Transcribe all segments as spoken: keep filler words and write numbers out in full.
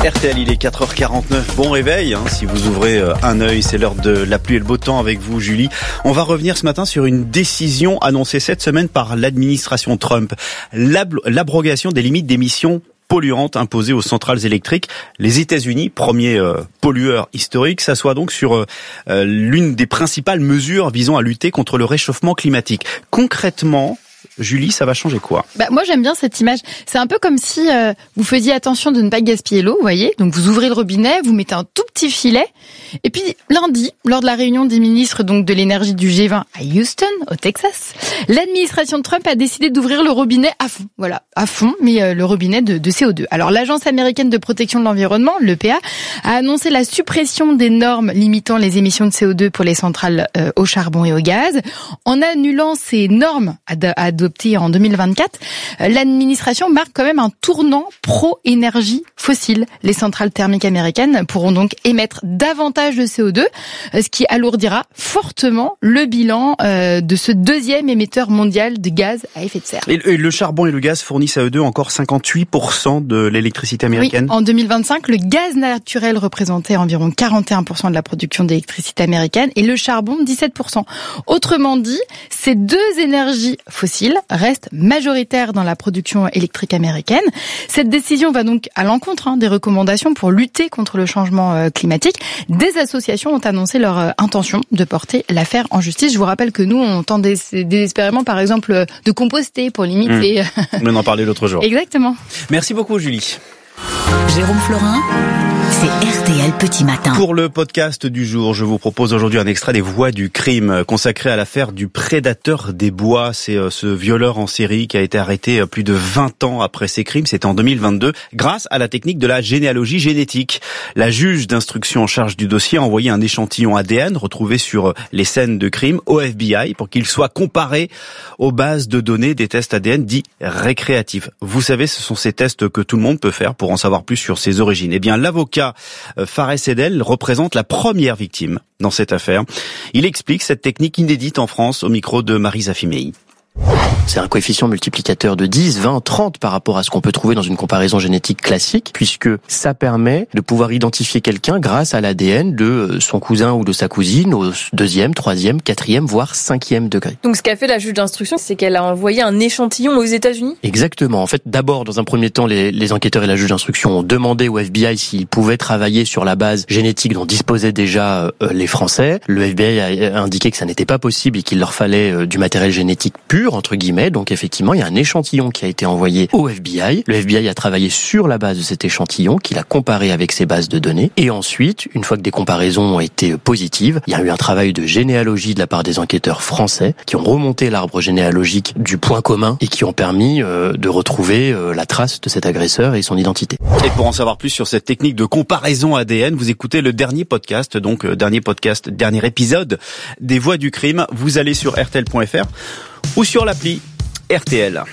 R T L, il est quatre heures quarante-neuf. Bon réveil, hein, si vous ouvrez un œil, c'est l'heure de la pluie et le beau temps avec vous, Julie. On va revenir ce matin sur une décision annoncée cette semaine par l'administration Trump. L'ab- l'abrogation des limites d'émissions polluantes imposées aux centrales électriques. Les États-Unis, premier euh, pollueur historique, s'assoient donc sur euh, l'une des principales mesures visant à lutter contre le réchauffement climatique. Concrètement, Julie, ça va changer quoi ? Bah, moi, j'aime bien cette image. C'est un peu comme si euh, vous faisiez attention de ne pas gaspiller l'eau, vous voyez. Donc, vous ouvrez le robinet, vous mettez un tout petit filet. Et puis, lundi, lors de la réunion des ministres donc de l'énergie du G vingt à Houston, au Texas, l'administration de Trump a décidé d'ouvrir le robinet à fond. Voilà, à fond, mais euh, le robinet de, de C O deux. Alors, l'Agence américaine de protection de l'environnement, l'E P A, a annoncé la suppression des normes limitant les émissions de C O deux pour les centrales euh, au charbon et au gaz. En annulant ces normes ad- adoptées en deux mille vingt-quatre, l'administration marque quand même un tournant pro-énergie fossile. Les centrales thermiques américaines pourront donc émettre davantage de C O deux, ce qui alourdira fortement le bilan euh, de ce deuxième émetteur mondial de gaz à effet de serre. Et le charbon et le gaz fournissent à eux deux encore cinquante-huit pour cent de l'électricité américaine. Oui, en deux mille vingt-cinq, le gaz naturel représentait environ quarante et un pour cent de la production d'électricité américaine et le charbon dix-sept pour cent. Autrement dit, ces deux énergies fossiles restent majoritaires dans la production électrique américaine. Cette décision va donc à l'encontre hein, des recommandations pour lutter contre le changement euh, climatique. Des associations ont annoncé leur euh, intention de porter l'affaire en justice. Je vous rappelle que nous, on tente dés- désespérément, par exemple, de composter pour limiter... Mmh. On en parlait l'autre jour. Exactement. Merci beaucoup, Julie. Jérôme Florin, c'est R T L Petit Matin. Pour le podcast du jour, je vous propose aujourd'hui un extrait des Voix du crime consacré à l'affaire du prédateur des bois. C'est ce violeur en série qui a été arrêté plus de vingt ans après ses crimes. C'était en deux mille vingt-deux grâce à la technique de la généalogie génétique. La juge d'instruction en charge du dossier a envoyé un échantillon A D N retrouvé sur les scènes de crime au F B I pour qu'il soit comparé aux bases de données des tests A D N dits récréatifs. Vous savez, ce sont ces tests que tout le monde peut faire pour en savoir plus sur ses origines. Eh bien, l'avocat Fares Edel représente la première victime dans cette affaire. Il explique cette technique inédite en France au micro de Marisa Fimei. C'est un coefficient multiplicateur de dix, vingt, trente par rapport à ce qu'on peut trouver dans une comparaison génétique classique, puisque ça permet de pouvoir identifier quelqu'un grâce à l'A D N de son cousin ou de sa cousine au deuxième, troisième, quatrième, voire cinquième degré. Donc ce qu'a fait la juge d'instruction, c'est qu'elle a envoyé un échantillon aux États-Unis ? Exactement. En fait, d'abord, dans un premier temps, les, les enquêteurs et la juge d'instruction ont demandé au F B I s'ils pouvaient travailler sur la base génétique dont disposaient déjà euh, les Français. Le F B I a indiqué que ça n'était pas possible et qu'il leur fallait euh, du matériel génétique pur, entre guillemets. Donc effectivement, il y a un échantillon qui a été envoyé au F B I. Le F B I a travaillé sur la base de cet échantillon, qu'il a comparé avec ses bases de données. Et ensuite, une fois que des comparaisons ont été positives, il y a eu un travail de généalogie de la part des enquêteurs français qui ont remonté l'arbre généalogique du point commun et qui ont permis euh, de retrouver euh, la trace de cet agresseur et son identité. Et pour en savoir plus sur cette technique de comparaison A D N, vous écoutez le dernier podcast, donc euh, dernier podcast, dernier épisode des Voix du crime. Vous allez sur R T L point F R ou sur l'appli R T L.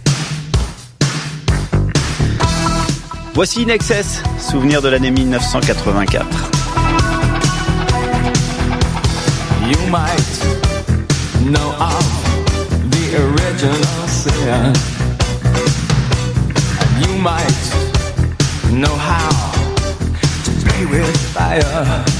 Voici In Excess, souvenir de l'année mille neuf cent quatre-vingt-quatre. You might know of the original sin, and you might know how to play with fire.